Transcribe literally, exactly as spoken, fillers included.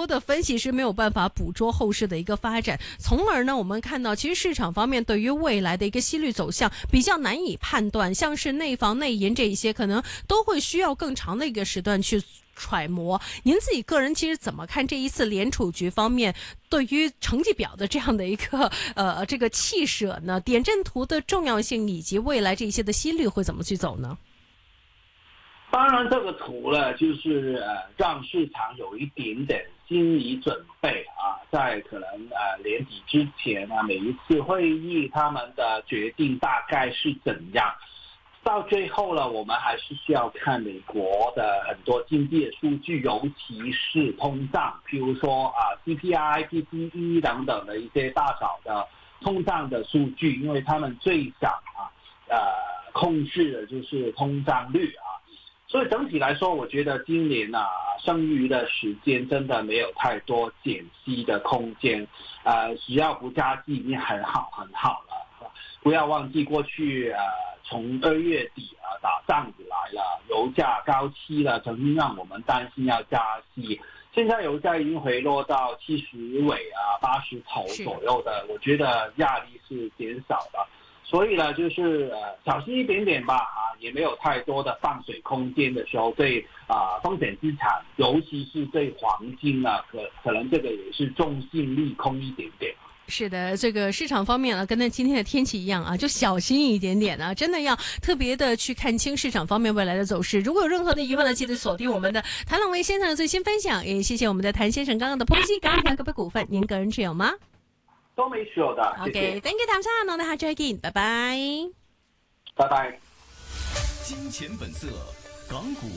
的分析师没有办法捕捉后市的一个发展，从而呢，我们看到其实市场方面对于未来的一个息率走向比较难以判断，像是内房、内银这一些，可能都会需要更长的一个时段去揣摩。您自己个人其实怎么看这一次联储局方面对于成绩表的这样的一个呃这个弃舍呢？点阵图的重要性以及未来这些的息率会怎么去走呢？ 当然，这个图呢，就是呃，让市场有一点点心理准备啊，在可能呃年底之前啊，每一次会议他们的决定大概是怎样。到最后呢，我们还是需要看美国的很多经济的数据，尤其是通胀，譬如说啊 C P I、P C E 等等的一些大小的通胀的数据，因为他们最想啊呃控制的就是通胀率啊。所以整体来说，我觉得今年啊，剩余的时间真的没有太多减息的空间，呃，只要不加息已经很好很好了。不要忘记过去呃，从二月底啊打仗以来了，油价高企了，曾经让我们担心要加息。现在油价已经回落到七十尾啊八十头左右的，我觉得压力是减少的。所以呢，就是呃小心一点点吧啊，也没有太多的放水空间的时候，对啊、呃、风险资产，尤其是对黄金啊，可可能这个也是中性利空一点点。 是的，这个市场方面啊，跟那今天的天气一样啊，就小心一点点啊，真的要特别的去看清市场方面未来的走势。如果有任何的疑问呢，记得锁定我们的谭朗维先生的最新分享。也谢谢我们的谭先生刚刚的剖析。刚刚个别股份，您个人持有吗？ 都没持有的。 OK，thank you，譚生，我哋下次再見，拜拜。 拜拜。 金錢本色，港股